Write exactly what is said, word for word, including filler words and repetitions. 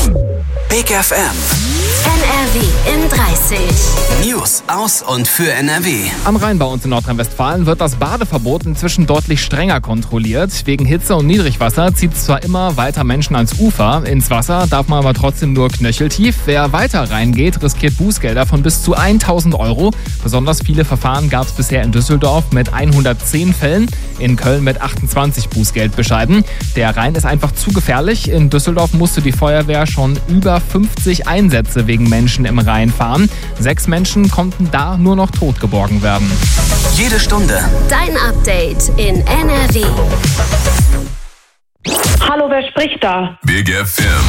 Big F M. N R W in dreißig. News aus und für N R W. Am Rhein bei uns in Nordrhein-Westfalen wird das Badeverbot inzwischen deutlich strenger kontrolliert. Wegen Hitze und Niedrigwasser zieht es zwar immer weiter Menschen ans Ufer. Ins Wasser darf man aber trotzdem nur knöcheltief. Wer weiter reingeht, riskiert Bußgelder von bis zu tausend Euro. Besonders viele Verfahren gab es bisher in Düsseldorf mit hundertzehn Fällen, in Köln mit achtundzwanzig Bußgeldbescheiden. Der Rhein ist einfach zu gefährlich. In Düsseldorf musste die Feuerwehr schon über fünfzig Einsätze wegen Menschen im Rhein fahren. Sechs Menschen konnten da nur noch tot geborgen werden. Jede Stunde Dein Update in N R W. Hallo, wer spricht da? Big F M.